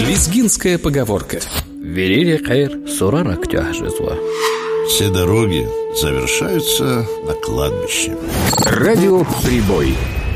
Лезгинская поговорка. Верили хайр, сурарак тяжезла. Все дороги завершаются на кладбище. Радио «Прибой».